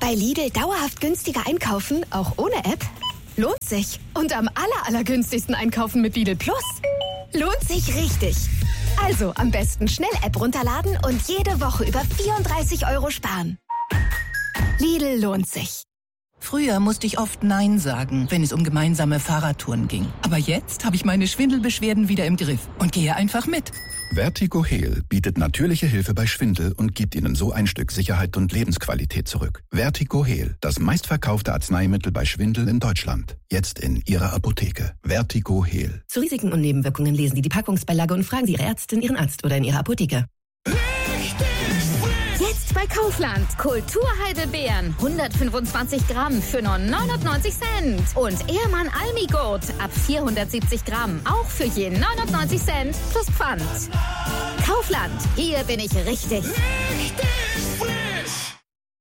Bei Lidl dauerhaft günstiger einkaufen, auch ohne App? Lohnt sich. Und am allergünstigsten einkaufen mit Lidl Plus? Lohnt sich richtig. Also am besten schnell App runterladen und jede Woche über 34 € sparen. Lidl lohnt sich. Früher musste ich oft Nein sagen, wenn es um gemeinsame Fahrradtouren ging. Aber jetzt habe ich meine Schwindelbeschwerden wieder im Griff und gehe einfach mit. Vertigo Heal bietet natürliche Hilfe bei Schwindel und gibt Ihnen so ein Stück Sicherheit und Lebensqualität zurück. Vertigo Heal, das meistverkaufte Arzneimittel bei Schwindel in Deutschland. Jetzt in Ihrer Apotheke. Vertigo Heal. Zu Risiken und Nebenwirkungen lesen Sie die Packungsbeilage und fragen Sie Ihre Ärztin, Ihren Arzt oder in Ihrer Apotheke. Jetzt bei Kaufland. Kulturheidelbeeren. 125 Gramm für nur 99 Cent. Und Ehrmann Almigurt ab 470 Gramm. Auch für je 99 Cent plus Pfand. Kaufland. Hier bin ich richtig. Richtig frisch.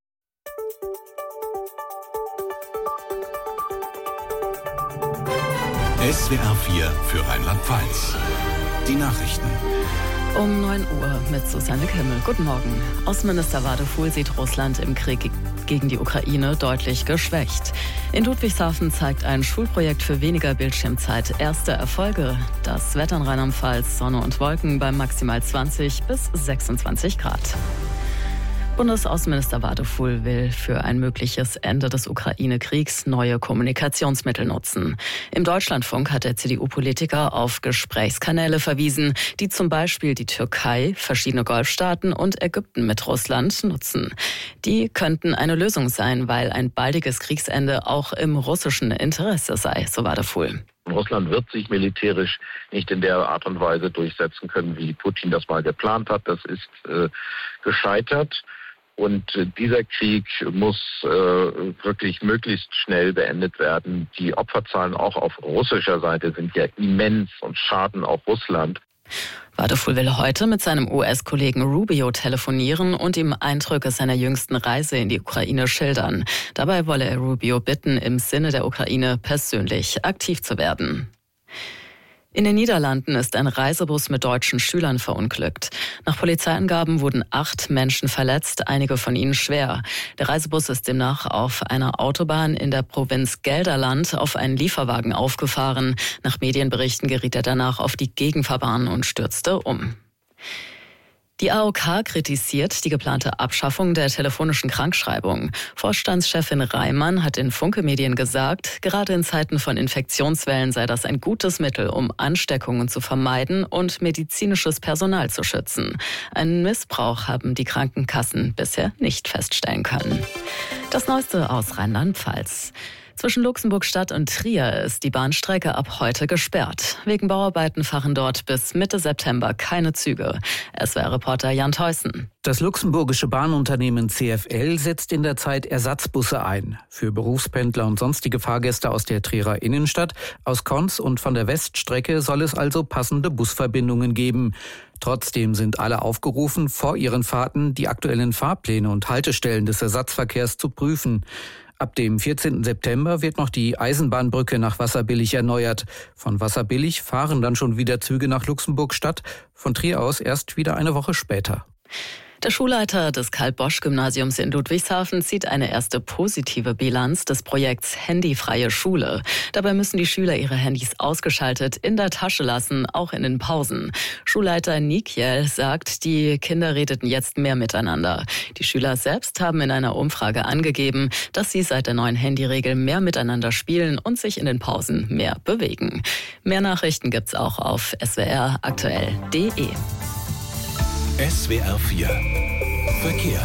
SWR 4 für Rheinland-Pfalz. Die Nachrichten. Um 9 Uhr mit Susanne Kimmel. Guten Morgen. Außenminister Wadefuhl sieht Russland im Krieg gegen die Ukraine deutlich geschwächt. In Ludwigshafen zeigt ein Schulprojekt für weniger Bildschirmzeit erste Erfolge. Das Wetter in Rheinland-Pfalz, Sonne und Wolken bei maximal 20 bis 26 Grad. Bundesaußenminister Wadefuhl will für ein mögliches Ende des Ukraine-Kriegs neue Kommunikationsmittel nutzen. Im Deutschlandfunk hat der CDU-Politiker auf Gesprächskanäle verwiesen, die zum Beispiel die Türkei, verschiedene Golfstaaten und Ägypten mit Russland nutzen. Die könnten eine Lösung sein, weil ein baldiges Kriegsende auch im russischen Interesse sei, so Wadefuhl. Russland wird sich militärisch nicht in der Art und Weise durchsetzen können, wie Putin das mal geplant hat. Das ist gescheitert. Und dieser Krieg muss wirklich möglichst schnell beendet werden. Die Opferzahlen auch auf russischer Seite sind ja immens und schaden auch Russland. Wadefuhl will heute mit seinem US-Kollegen Rubio telefonieren und ihm Eindrücke seiner jüngsten Reise in die Ukraine schildern. Dabei wolle er Rubio bitten, im Sinne der Ukraine persönlich aktiv zu werden. In den Niederlanden ist ein Reisebus mit deutschen Schülern verunglückt. Nach Polizeiangaben wurden 8 Menschen verletzt, einige von ihnen schwer. Der Reisebus ist demnach auf einer Autobahn in der Provinz Gelderland auf einen Lieferwagen aufgefahren. Nach Medienberichten geriet er danach auf die Gegenfahrbahn und stürzte um. Die AOK kritisiert die geplante Abschaffung der telefonischen Krankschreibung. Vorstandschefin Reimann hat in Funke Medien gesagt, gerade in Zeiten von Infektionswellen sei das ein gutes Mittel, um Ansteckungen zu vermeiden und medizinisches Personal zu schützen. Einen Missbrauch haben die Krankenkassen bisher nicht feststellen können. Das Neueste aus Rheinland-Pfalz. Zwischen Luxemburg-Stadt und Trier ist die Bahnstrecke ab heute gesperrt. Wegen Bauarbeiten fahren dort bis Mitte September keine Züge. SWR-Reporter Jan Theussen. Das luxemburgische Bahnunternehmen CFL setzt in der Zeit Ersatzbusse ein. Für Berufspendler und sonstige Fahrgäste aus der Trierer Innenstadt, aus Konz und von der Weststrecke soll es also passende Busverbindungen geben. Trotzdem sind alle aufgerufen, vor ihren Fahrten die aktuellen Fahrpläne und Haltestellen des Ersatzverkehrs zu prüfen. Ab dem 14. September wird noch die Eisenbahnbrücke nach Wasserbillig erneuert. Von Wasserbillig fahren dann schon wieder Züge nach Luxemburg-Stadt, von Trier aus erst wieder eine Woche später. Der Schulleiter des Karl-Bosch-Gymnasiums in Ludwigshafen zieht eine erste positive Bilanz des Projekts Handyfreie Schule. Dabei müssen die Schüler ihre Handys ausgeschaltet in der Tasche lassen, auch in den Pausen. Schulleiter Nikiel sagt, die Kinder redeten jetzt mehr miteinander. Die Schüler selbst haben in einer Umfrage angegeben, dass sie seit der neuen Handyregel mehr miteinander spielen und sich in den Pausen mehr bewegen. Mehr Nachrichten gibt's auch auf swraktuell.de. SWR 4 Verkehr.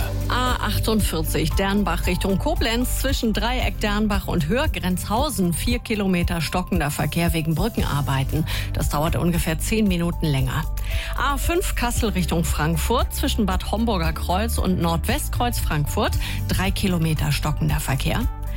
A48 Dernbach Richtung Koblenz zwischen Dreieck Dernbach und Hörgrenzhausen 4 Kilometer stockender Verkehr wegen Brückenarbeiten. Das dauert ungefähr 10 Minuten länger. A5 Kassel Richtung Frankfurt zwischen Bad Homburger Kreuz und Nordwestkreuz Frankfurt 3 Kilometer stockender Verkehr.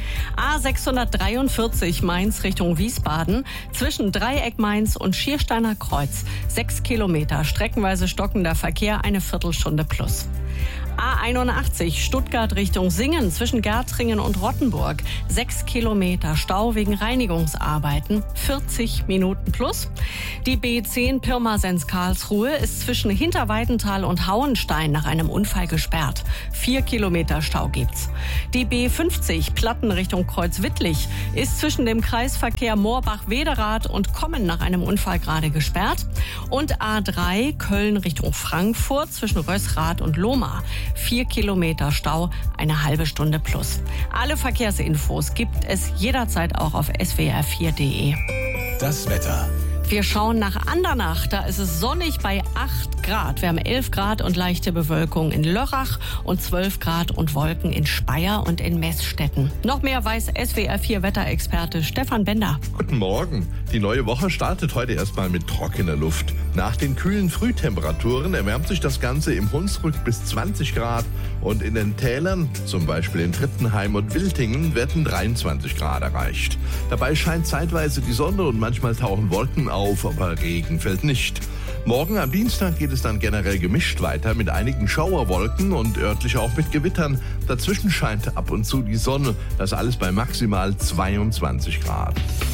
A643 Mainz Richtung Wiesbaden zwischen Dreieck Mainz und Schiersteiner Kreuz 6 Kilometer streckenweise stockender Verkehr, eine Viertelstunde plus. A81 Stuttgart Richtung Singen zwischen Gärtringen und Rottenburg. 6 Kilometer Stau wegen Reinigungsarbeiten. 40 Minuten plus. Die B10 Pirmasens-Karlsruhe ist zwischen Hinterweidenthal und Hauenstein nach einem Unfall gesperrt. 4 Kilometer Stau gibt's. Die B50 Platten Richtung Kreuzwittlich ist zwischen dem Kreisverkehr Moorbach-Wederath und Kommen nach einem Unfall gerade gesperrt. Und A3 Köln Richtung Frankfurt zwischen Rösrath und Lohmar. 4 Kilometer Stau, eine halbe Stunde plus. Alle Verkehrsinfos gibt es jederzeit auch auf swr4.de. Das Wetter. Wir schauen nach Andernach. Da ist es sonnig bei 8 Grad. Wir haben 11 Grad und leichte Bewölkung in Lörrach und 12 Grad und Wolken in Speyer und in Meßstetten. Noch mehr weiß SWR4-Wetterexperte Stefan Bender. Guten Morgen. Die neue Woche startet heute erstmal mit trockener Luft. Nach den kühlen Frühtemperaturen erwärmt sich das Ganze im Hunsrück bis 20 Grad und in den Tälern, zum Beispiel in Trittenheim und Wiltingen, werden 23 Grad erreicht. Dabei scheint zeitweise die Sonne und manchmal tauchen Wolken auf, aber Regen fällt nicht. Morgen am Dienstag geht es dann generell gemischt weiter mit einigen Schauerwolken und örtlich auch mit Gewittern. Dazwischen scheint ab und zu die Sonne. Das alles bei maximal 22 Grad.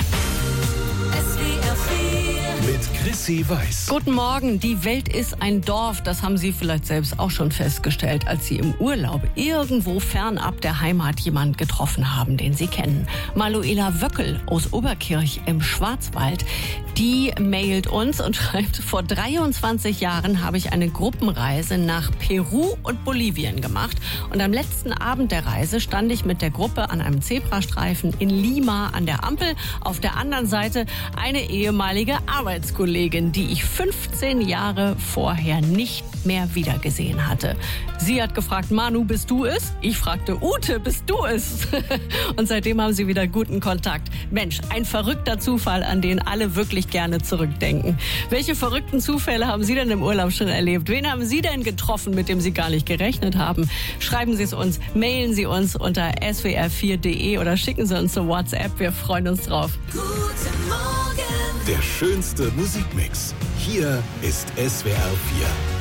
Mit Chrissy Weiß. Guten Morgen. Die Welt ist ein Dorf. Das haben Sie vielleicht selbst auch schon festgestellt, als Sie im Urlaub irgendwo fernab der Heimat jemanden getroffen haben, den Sie kennen. Manuela Wöckel aus Oberkirch im Schwarzwald, die mailt uns und schreibt, vor 23 Jahren habe ich eine Gruppenreise nach Peru und Bolivien gemacht. Und am letzten Abend der Reise stand ich mit der Gruppe an einem Zebrastreifen in Lima an der Ampel. Auf der anderen Seite eine ehemalige Arbeitskollegin, die ich 15 Jahre vorher nicht mehr wiedergesehen hatte. Sie hat gefragt, Manu, bist du es? Ich fragte, Ute, bist du es? Und seitdem haben sie wieder guten Kontakt. Mensch, ein verrückter Zufall, an den alle wirklich gerne zurückdenken. Welche verrückten Zufälle haben Sie denn im Urlaub schon erlebt? Wen haben Sie denn getroffen, mit dem Sie gar nicht gerechnet haben? Schreiben Sie es uns, mailen Sie uns unter swr4.de oder schicken Sie uns eine WhatsApp. Wir freuen uns drauf. Der schönste Musikmix. Hier ist SWR4.